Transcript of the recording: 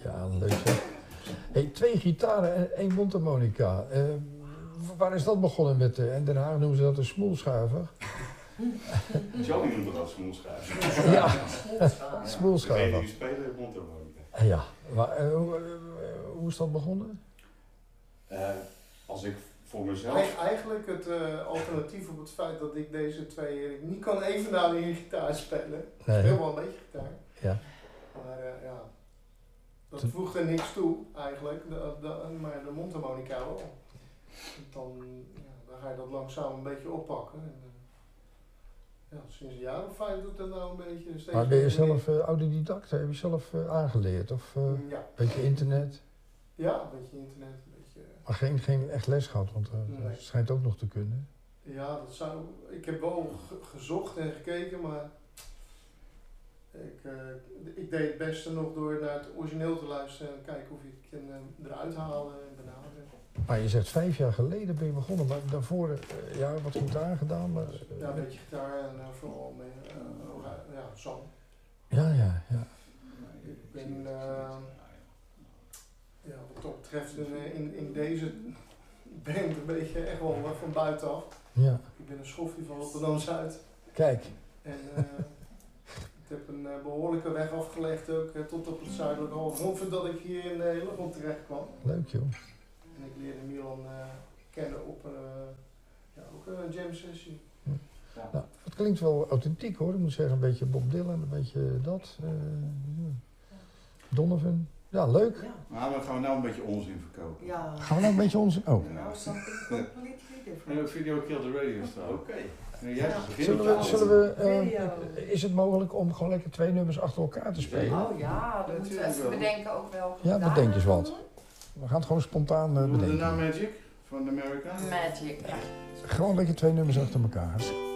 Ja, leuk hè. Hey, 2 gitaren en 1 mondharmonica. Waar is dat begonnen met? In Den Haag noemen ze dat een smoelschuiver. Johnny noemt dat smoelschuiver. Ja, Degene smoelschuiver. die spelen mondharmonica. Ja, maar, hoe is dat begonnen? Als ik voor mezelf... Eigenlijk het alternatief op het feit dat ik deze 2 niet kan evenaren in gitaar spelen. Ik speel wel een beetje gitaar. Ja. Maar ja, dat voegt er niks toe eigenlijk, maar de mondharmonica wel. Dan ga je dat langzaam een beetje oppakken. En, sinds een jaar of 5 doet dat nou een beetje. Steeds Maar ben je zelf autodidact? Heb je zelf aangeleerd? Of ja. een beetje internet? Ja, een beetje internet, een beetje... Maar geen echt les gehad, want Nee. dat schijnt ook nog te kunnen. Ja, ik heb wel gezocht en gekeken, maar ik deed het beste nog door naar het origineel te luisteren en kijken of ik het eruit halen en benaderen. Maar je zegt 5 jaar geleden ben je begonnen, maar daarvoor wat gitaar gedaan. Maar, Ja, een beetje gitaar en vooral meer zang. Ja. Ik ben, wat dat betreft in deze band een beetje echt wel van buitenaf. Ja. Ik ben een schoffie van Rotterdam-Zuid. Kijk. En ik heb een behoorlijke weg afgelegd ook tot op het zuidelijke halfrond voordat ik hier in Hillegom terecht kwam. Leuk joh. En ik leerde Milan kennen op ook een jam sessie. Ja. Nou, het klinkt wel authentiek hoor, ik moet zeggen een beetje Bob Dylan, een beetje dat. Donovan. Ja, leuk. Ja. Maar dan gaan we nou een beetje onzin verkopen. Ja. Gaan we nou een beetje onze... Oh. Nou, something completely different. Een video Kill the Radio staan. Oké. Zullen we Radio. is het mogelijk om gewoon lekker 2 nummers achter elkaar te spelen? Oh ja, dan moeten we even bedenken ook wel. Ja, bedenk eens wat. We gaan het gewoon spontaan Doen we de bedenken. naam Magic van America? Magic, ja. Gewoon lekker 2 nummers achter elkaar.